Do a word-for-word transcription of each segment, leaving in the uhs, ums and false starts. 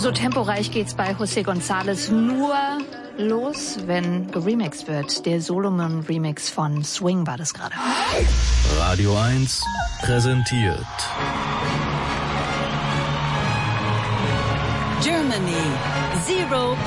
So temporeich geht's bei José González nur los, wenn geremixed wird. Der Solomon-Remix von Swing war das gerade. Radio eins präsentiert Germany, zero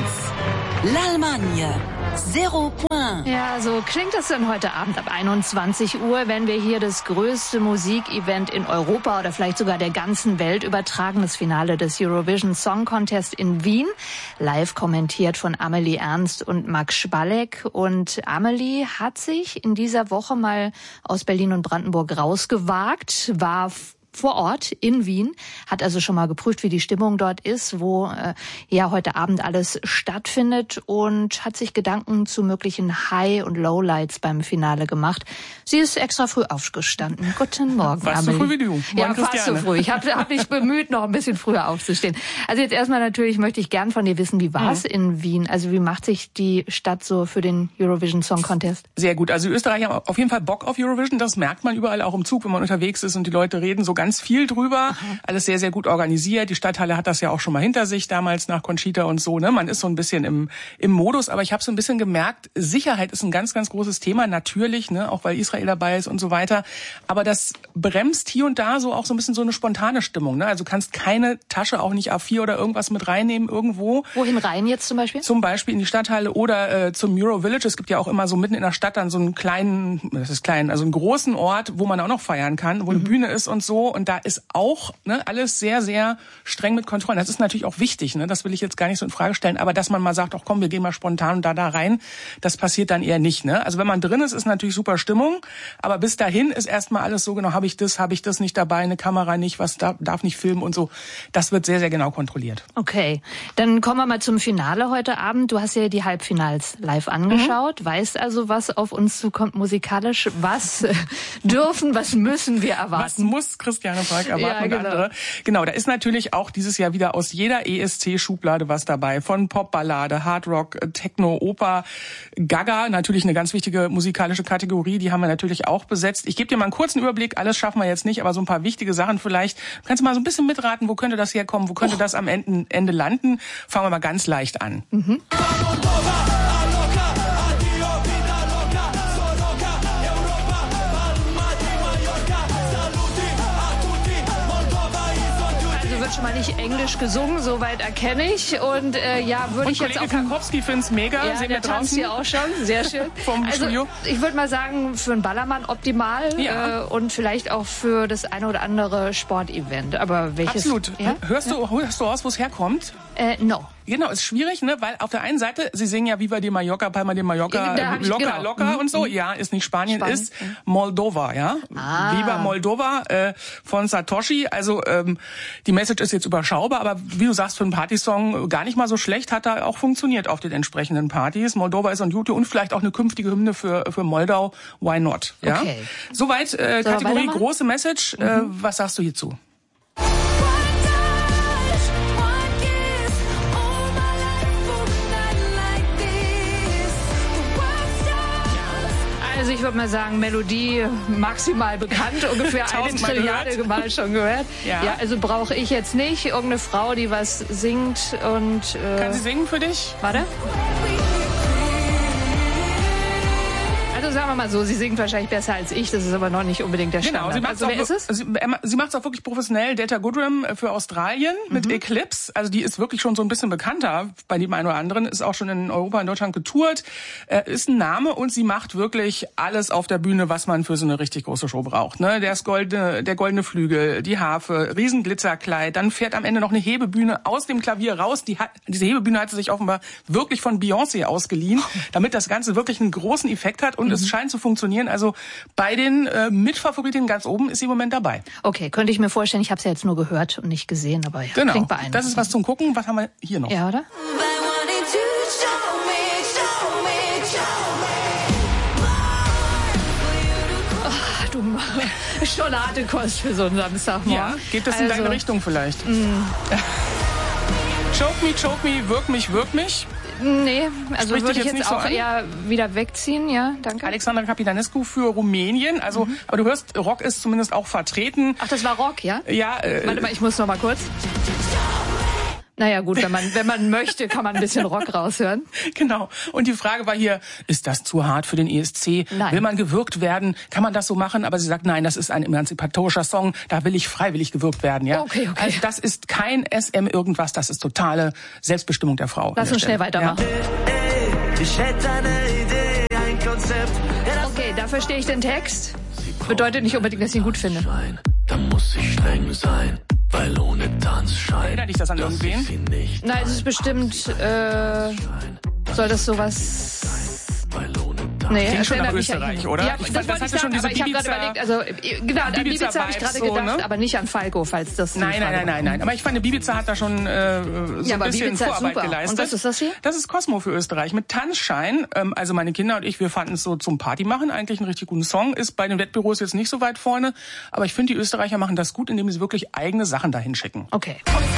points. L'Allemagne, zero point. Ja, so klingt es dann heute Abend ab einundzwanzig Uhr, wenn wir hier das größte Musikevent in Europa oder vielleicht sogar der ganzen Welt übertragen, das Finale des Eurovision Song Contest in Wien. Live kommentiert von Amelie Ernst und Max Spalleck. Und Amelie hat sich in dieser Woche mal aus Berlin und Brandenburg rausgewagt, war vor Ort in Wien, hat also schon mal geprüft, wie die Stimmung dort ist, wo äh, ja heute Abend alles stattfindet und hat sich Gedanken zu möglichen High- und Lowlights beim Finale gemacht. Sie ist extra früh aufgestanden. Guten Morgen, fast Amelie. So früh wie du. Ja, fast so früh. Ich habe hab mich bemüht, noch ein bisschen früher aufzustehen. Also jetzt erstmal natürlich möchte ich gern von dir wissen, wie war es mhm. in Wien? Also wie macht sich die Stadt so für den Eurovision Song Contest? Sehr gut. Also Österreich haben auf jeden Fall Bock auf Eurovision. Das merkt man überall auch im Zug, wenn man unterwegs ist und die Leute reden so ganz viel drüber. Aha. Alles sehr, sehr gut organisiert. Die Stadthalle hat das ja auch schon mal hinter sich, damals nach Conchita und so. Ne? Man ist so ein bisschen im im Modus, aber ich habe so ein bisschen gemerkt, Sicherheit ist ein ganz, ganz großes Thema, natürlich, ne? Auch weil Israel dabei ist und so weiter. Aber das bremst hier und da so auch so ein bisschen so eine spontane Stimmung. Ne? Also du kannst keine Tasche, auch nicht A vier oder irgendwas mit reinnehmen irgendwo. Wohin rein jetzt zum Beispiel? Zum Beispiel in die Stadthalle oder äh, zum Euro Village. Es gibt ja auch immer so mitten in der Stadt dann so einen kleinen, das ist klein, also einen großen Ort, wo man auch noch feiern kann, wo mhm. eine Bühne ist und so. Und da ist auch ne, alles sehr, sehr streng mit Kontrollen. Das ist natürlich auch wichtig, ne? Das will ich jetzt gar nicht so in Frage stellen. Aber dass man mal sagt, ach komm, wir gehen mal spontan da da rein, das passiert dann eher nicht. Ne? Also wenn man drin ist, ist natürlich super Stimmung. Aber bis dahin ist erstmal alles so genau, habe ich das, habe ich das nicht dabei, eine Kamera nicht, was darf, darf nicht filmen und so. Das wird sehr, sehr genau kontrolliert. Okay, dann kommen wir mal zum Finale heute Abend. Du hast ja die Halbfinals live angeschaut, mhm. weißt also, was auf uns zukommt musikalisch. Was dürfen, was müssen wir erwarten? Was muss Christiane Falk erwarten ja, und genau. andere? Genau, da ist natürlich auch dieses Jahr wieder aus jeder E S C-Schublade was dabei. Von Popballade, Hardrock, Techno, Oper, Gaga, natürlich eine ganz wichtige musikalische Kategorie, die haben wir natürlich auch besetzt. Ich gebe dir mal einen kurzen Überblick, alles schaffen wir jetzt nicht, aber so ein paar wichtige Sachen vielleicht. Kannst du mal so ein bisschen mitraten, wo könnte das herkommen, wo könnte oh. das am Ende, Ende landen? Fangen wir mal ganz leicht an. Mhm. Schon mal nicht Englisch gesungen, soweit erkenne ich. Und äh, ja, würde ich jetzt auch... Karkowski find's mega. Ja, sehen der wir draußen. tanzt hier auch schon. Sehr schön. Vom also, Studio. Ich würde mal sagen, für einen Ballermann optimal. Ja. Äh, und vielleicht auch für das eine oder andere Sportevent. Aber welches... Absolut. Ja? Hörst, du, hörst du aus, wo es herkommt? Äh, no. Genau, ist schwierig, ne? Weil auf der einen Seite, sie singen ja Viva de Mallorca, Palma de Mallorca, locker, genau. locker mhm. und so. Ja, ist nicht Spanien, Spanien. ist Moldova, ja. Ah. Viva Moldova äh, von Satoshi. Also ähm, die Message ist jetzt überschaubar, aber wie du sagst, für einen Partysong gar nicht mal so schlecht, hat da auch funktioniert auf den entsprechenden Partys. Moldova ist on duty und vielleicht auch eine künftige Hymne für für Moldau. Why not? Ja. Okay. Soweit äh, so, Kategorie große Message. Mhm. Äh, was sagst du hierzu? Also ich würde mal sagen, Melodie maximal bekannt, ungefähr eine Trilliarde Mal schon gehört. Ja, ja also brauche ich jetzt nicht. Irgendeine Frau, die was singt und... Äh, Kann sie singen für dich? Warte. Also sagen wir mal so, sie singt wahrscheinlich besser als ich, das ist aber noch nicht unbedingt der Standard. Genau, sie macht's also wer auch, ist es? Sie, sie macht es auch wirklich professionell. Delta Goodrem für Australien mit mhm. Eclipse. Also die ist wirklich schon so ein bisschen bekannter bei dem einen oder anderen. Ist auch schon in Europa, in Deutschland getourt. Äh, ist ein Name und sie macht wirklich alles auf der Bühne, was man für so eine richtig große Show braucht. Ne? Der, goldene, der goldene Flügel, die Harfe, Riesenglitzerkleid. Dann fährt am Ende noch eine Hebebühne aus dem Klavier raus. Die hat, diese Hebebühne hat sie sich offenbar wirklich von Beyoncé ausgeliehen, damit das Ganze wirklich einen großen Effekt hat. Und Und mhm. es scheint zu funktionieren. Also bei den äh, Mitfavoritinnen ganz oben ist sie im Moment dabei. Okay, könnte ich mir vorstellen. Ich habe es ja jetzt nur gehört und nicht gesehen, aber ja, genau. klingt beeindruckend. Das ist was zum Gucken. Was haben wir hier noch? Ja, oder? Oh, du Schokoladekost für so einen Samstagmorgen. Ja, geht das also, in deine Richtung vielleicht? Mm. Choke me, choke me, wirk mich, wirk mich. Nee, also Spricht würde ich jetzt jetzt so auch an? eher wieder wegziehen, ja, danke. Alexandra Capitanescu für Rumänien, also, mhm. aber du hörst, Rock ist zumindest auch vertreten. Ach, das war Rock, ja? Ja. Äh, Warte mal, ich muss noch mal kurz. Naja gut, wenn man wenn man möchte, kann man ein bisschen Rock raushören. Genau. Und die Frage war hier, ist das zu hart für den E S C? Nein. Will man gewürgt werden? Kann man das so machen? Aber sie sagt, nein, das ist ein emanzipatorischer Song, da will ich freiwillig gewürgt werden. Ja? Okay, okay. Also das ist kein S M irgendwas, das ist totale Selbstbestimmung der Frau. Lass uns schnell weitermachen. Ja. Ich hätte eine Idee, ein Konzept. Okay, da verstehe ich den Text. Bedeutet nicht unbedingt, dass ich ihn gut finde. Da muss ich streng sein, weil ohne Tanzschein. Erinnert dich das an irgendwen? Nein, es ist bestimmt, äh, soll das sowas... Nee, Klingt es schon nach erinnert mich Österreich, an- oder? Ja, Ich das fand, das wollte ich hatte schon sagen, diese aber ich habe gerade Ibiza- überlegt, also äh, genau, an Ibiza Ibiza habe ich gerade Vibes, gedacht, so, ne? aber nicht an Falco, falls das die Nein, nein, Frage nein, nein, war. nein. Aber ich fand, Ibiza hat da schon äh, so Ja, ein aber bisschen Ibiza ist Vorarbeit super. geleistet. Und was ist das hier? Das ist Cosmo für Österreich mit Tanzschein. Ähm, also meine Kinder und ich, wir fanden es so zum Party machen eigentlich einen richtig guten Song. Ist bei den Wettbüros jetzt nicht so weit vorne. Aber ich finde, die Österreicher machen das gut, indem sie wirklich eigene Sachen dahin schicken. Okay.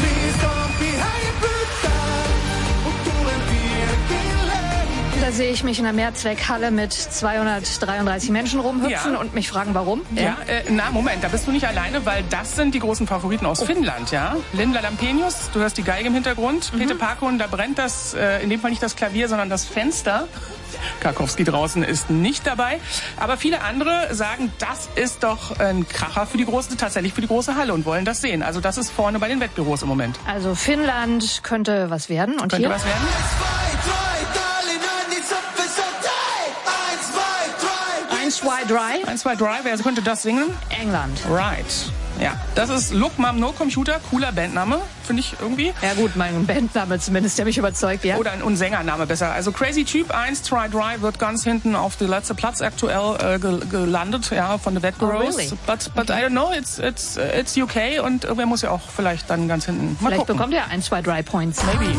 Da sehe ich mich in einer Mehrzweckhalle mit zweihundertdreiunddreißig Menschen rumhüpfen Ja. und mich fragen, warum. Ja, äh, na Moment, da bist du nicht alleine, weil das sind die großen Favoriten aus Finnland, ja. Linda Lampenius, du hörst die Geige im Hintergrund. Mhm. Peter Parkon, da brennt das, äh, in dem Fall nicht das Klavier, sondern das Fenster. Karkowski draußen ist nicht dabei. Aber viele andere sagen, das ist doch ein Kracher für die große, tatsächlich für die große Halle und wollen das sehen. Also das ist vorne bei den Wettbüros im Moment. Also Finnland könnte was werden. Und Könnte hier? was werden? Eins, zwei, drei. Eins, zwei, drei, wer könnte das singen? England. Right. Ja, das ist Look Mom No Computer, cooler Bandname, finde ich irgendwie. Ja gut, mein Bandname zumindest, der mich überzeugt, ja. Oder ein und Sängername besser. Also Crazy Tube eins, Try Dry wird ganz hinten auf der letzte Platz aktuell äh, ge gelandet, ja, von The Wettbüros. Oh, really? But, but okay. I don't know, it's, it's, it's U K und irgendwer muss ja auch vielleicht dann ganz hinten mal Vielleicht gucken. bekommt er ein, zwei, drei Points. Maybe.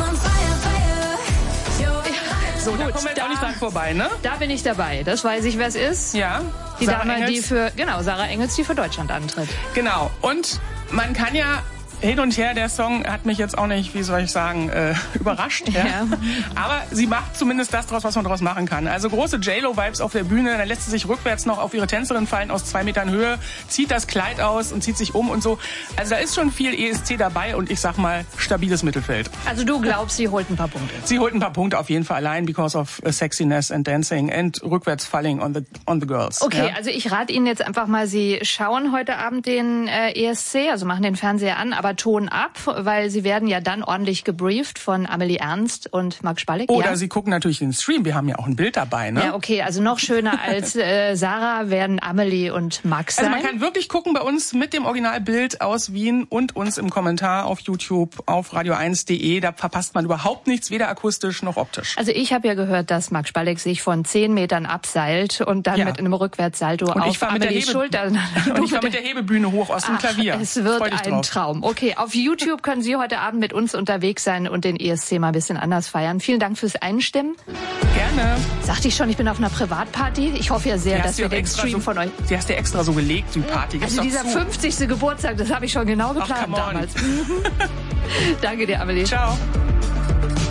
So, Da gut, kommen wir jetzt da, auch nicht dran vorbei, ne? da bin ich dabei. Das weiß ich, wer es ist. Ja. Die Sarah Dame, Engels. die für, genau, Sarah Engels, die für Deutschland antritt. Genau. Und man kann ja hin und her, der Song hat mich jetzt auch nicht, wie soll ich sagen, äh, überrascht. Ja. Ja. Aber sie macht zumindest das draus, was man draus machen kann. Also große J-Lo-Vibes auf der Bühne, dann lässt sie sich rückwärts noch auf ihre Tänzerin fallen aus zwei Metern Höhe, zieht das Kleid aus und zieht sich um und so. Also da ist schon viel E S C dabei und ich sag mal, stabiles Mittelfeld. Also du glaubst, sie holt ein paar Punkte. Sie holt ein paar Punkte auf jeden Fall allein, because of uh, sexiness and dancing and rückwärts falling on the, on the girls. Okay, ja. also ich rate Ihnen jetzt einfach mal, Sie schauen heute Abend den äh, E S C, also machen den Fernseher an, aber Ton ab, weil Sie werden ja dann ordentlich gebrieft von Amelie Ernst und Marc Spalleck. Oder ja? Sie gucken natürlich den Stream, wir haben ja auch ein Bild dabei, ne? Ja, okay, also noch schöner als äh, Sarah werden Amelie und Max sein. Also man kann wirklich gucken bei uns mit dem Originalbild aus Wien und uns im Kommentar auf YouTube auf radio eins punkt de. Da verpasst man überhaupt nichts, weder akustisch noch optisch. Also ich habe ja gehört, dass Marc Spalleck sich von zehn Metern abseilt und dann Ja. mit einem Rückwärtssalto Und ich auf fahr mit der Amelies Hebe- Schulter. Und ich war mit der Hebebühne hoch aus dem Ach, Klavier. es wird Freu dich ein drauf. Traum. Okay, auf YouTube können Sie heute Abend mit uns unterwegs sein und den E S C mal ein bisschen anders feiern. Vielen Dank fürs Einstimmen. Gerne. Sagte ich schon, ich bin auf einer Privatparty. Ich hoffe ja sehr, Die dass hast du wir auch den extra Stream so, von euch... Die hast du extra so gelegt, die Party. Gib's Also doch dieser zu. fünfzigste Geburtstag, das habe ich schon genau Ach, geplant come on. damals. Danke dir, Amelie. Ciao.